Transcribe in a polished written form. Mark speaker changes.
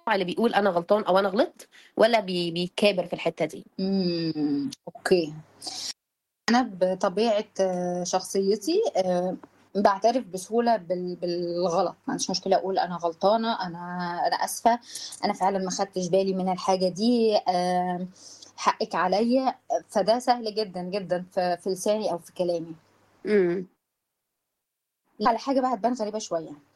Speaker 1: اللي بيقول أنا غلطان أو أنا غلطت، والّا بيكابر في الحتّة دي؟
Speaker 2: أوكي. أنا بطبيعة شخصيتي باعترف بسهولة بالغلط، ما عنديش مشكلة أقول أنا غلطانة، أنا آسفة، أنا فعلًا ما خدتش بالي من الحاجة دي، حقِّك عليَّ، فده سهل جدًا، جدًا في لساني أو في كلامي.
Speaker 1: إمم.
Speaker 2: على حاجة بقى هتبان غريبة شوية.